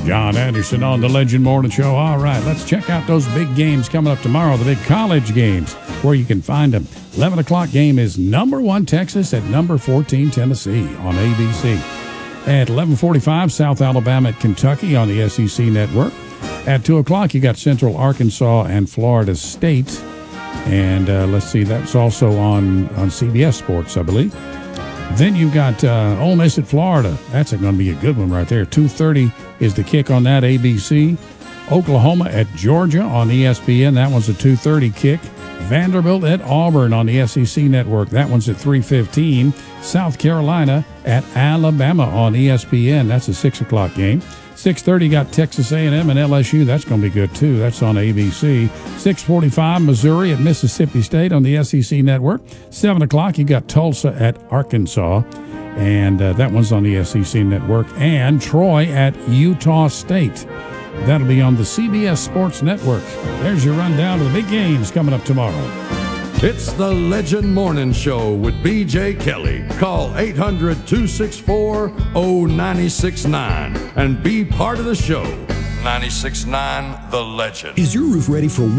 John Anderson on the Legend Morning Show. All right, let's check out those big games coming up tomorrow, the big college games, where you can find them. 11 o'clock game is number 1 Texas at number 14 Tennessee on ABC. At 11:45, South Alabama at Kentucky on the SEC Network. At 2 o'clock, you got Central Arkansas and Florida State. And let's see, that's also on CBS Sports, I believe. Then you've got Ole Miss at Florida. That's going to be a good one right there. 2:30 is the kick on that, ABC. Oklahoma at Georgia on ESPN. That one's a 2:30 kick. Vanderbilt at Auburn on the SEC Network. That one's at 3:15. South Carolina at Alabama on ESPN. That's a 6 o'clock game. 6:30 got Texas A&M and LSU. That's going to be good, too. That's on ABC. 6:45, Missouri at Mississippi State on the SEC Network. 7 o'clock, you got Tulsa at Arkansas, and that one's on the SEC Network. And Troy at Utah State. That'll be on the CBS Sports Network. There's your rundown of the big games coming up tomorrow. It's the Legend Morning Show with B.J. Kelly. Call 800-264-0969 and be part of the show. 96.9 The Legend. Is your roof ready for